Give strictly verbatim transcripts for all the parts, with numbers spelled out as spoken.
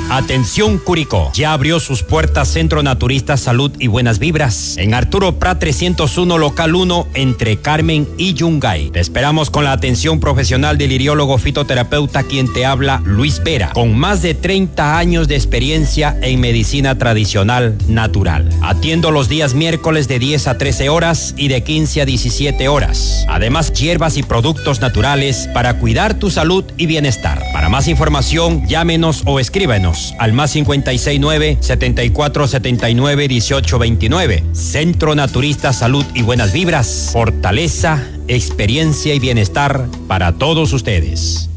Atención Curicó, ya abrió sus puertas Centro Naturista Salud y Buenas Vibras en Arturo Prat trescientos uno, local uno, entre Carmen y Yungay. Te esperamos con la atención profesional del iriólogo fitoterapeuta, quien te habla, Luis Vera, con más de treinta años de experiencia en medicina tradicional natural. Atiendo los días miércoles de diez a trece horas y de quince a diecisiete horas. Además, hierbas y productos naturales para cuidar tu salud y bienestar. Para más información, llámenos o escríbenos al más cincuenta y seis nueve, setenta y cuatro setenta y nueve, dieciocho veintinueve. Centro Naturista Salud y Buenas Vibras. Fortaleza, experiencia y bienestar para todos ustedes.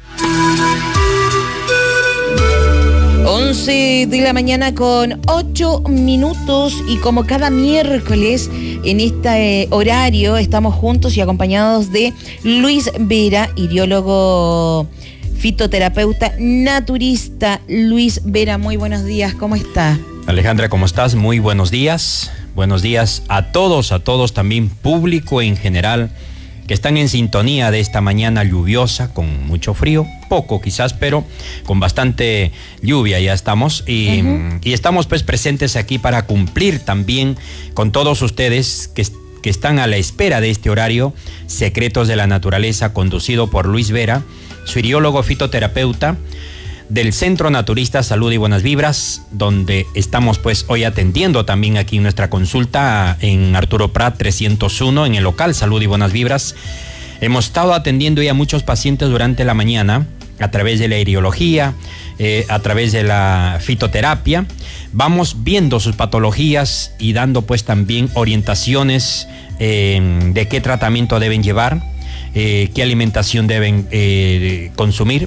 once de la mañana con ocho minutos, y como cada miércoles en este eh, horario estamos juntos y acompañados de Luis Vera, iriólogo fitoterapeuta naturista. Luis Vera, muy buenos días, ¿cómo está? Alejandra, ¿cómo estás? Muy buenos días. Buenos días a todos, a todos también, público en general, que están en sintonía de esta mañana lluviosa, con mucho frío, poco quizás, pero con bastante lluvia ya estamos. Y, uh-huh. y estamos pues presentes aquí para cumplir también con todos ustedes que que están a la espera de este horario, Secretos de la Naturaleza, conducido por Luis Vera, su iriólogo fitoterapeuta del Centro Naturista Salud y Buenas Vibras, donde estamos pues hoy atendiendo también aquí en nuestra consulta en Arturo Prat trescientos uno, en el local Salud y Buenas Vibras. Hemos estado atendiendo ya a muchos pacientes durante la mañana a través de la iriología, eh, a través de la fitoterapia. Vamos viendo sus patologías y dando pues también orientaciones eh, de qué tratamiento deben llevar, eh, qué alimentación deben eh, consumir,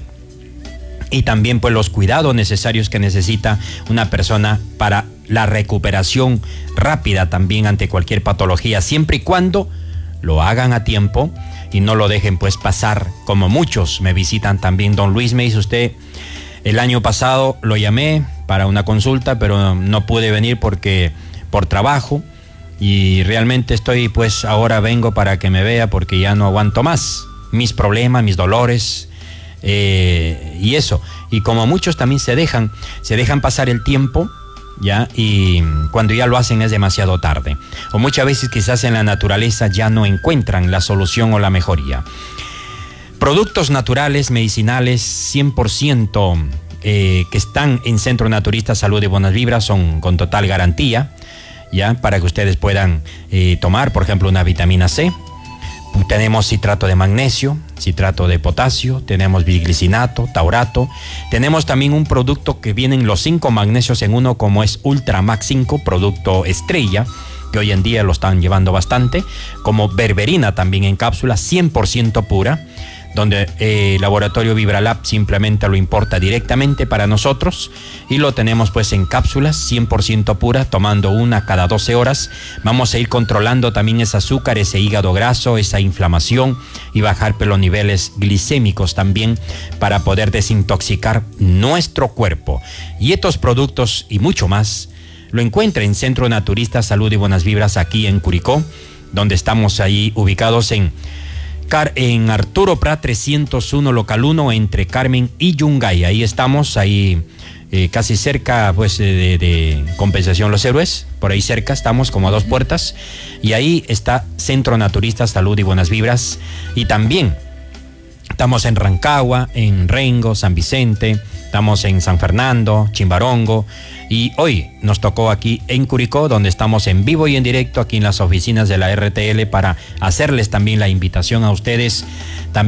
y también pues los cuidados necesarios que necesita una persona para la recuperación rápida también ante cualquier patología, siempre y cuando lo hagan a tiempo y no lo dejen pues pasar, como muchos me visitan también. Don Luis, me dice usted, el año pasado lo llamé para una consulta, pero no pude venir porque por trabajo, y realmente estoy pues ahora vengo para que me vea porque ya no aguanto más mis problemas, mis dolores, eh, y eso. Y como muchos también se dejan, se dejan pasar el tiempo, ya, y cuando ya lo hacen es demasiado tarde. O muchas veces quizás en la naturaleza ya no encuentran la solución o la mejoría. Productos naturales, medicinales, cien por ciento eh, que están en Centro Naturista Salud y Buenas Vibras, son con total garantía, ya, para que ustedes puedan eh, tomar, por ejemplo, una vitamina C. Tenemos citrato de magnesio, citrato de potasio, tenemos bisglicinato, taurato. Tenemos también un producto que vienen los cinco magnesios en uno, como es Ultramax cinco, producto estrella, que hoy en día lo están llevando bastante, como berberina también en cápsula, cien por ciento pura, donde eh, el laboratorio Vibralab simplemente lo importa directamente para nosotros, y lo tenemos pues en cápsulas cien por ciento pura, tomando una cada doce horas. Vamos a ir controlando también ese azúcar, ese hígado graso, esa inflamación, y bajar los niveles glicémicos también, para poder desintoxicar nuestro cuerpo. Y estos productos y mucho más lo encuentra en Centro Naturista Salud y Buenas Vibras, aquí en Curicó, donde estamos ahí ubicados en en Arturo Prat trescientos uno, local uno, entre Carmen y Yungay. Ahí estamos, ahí eh, casi cerca pues de, de Compensación Los Héroes, por ahí cerca estamos, como a dos puertas, y ahí está Centro Naturista Salud y Buenas Vibras. Y también estamos en Rancagua, en Rengo, San Vicente, estamos en San Fernando, Chimbarongo, y hoy nos tocó aquí en Curicó, donde estamos en vivo y en directo aquí en las oficinas de la R T L, para hacerles también la invitación a ustedes también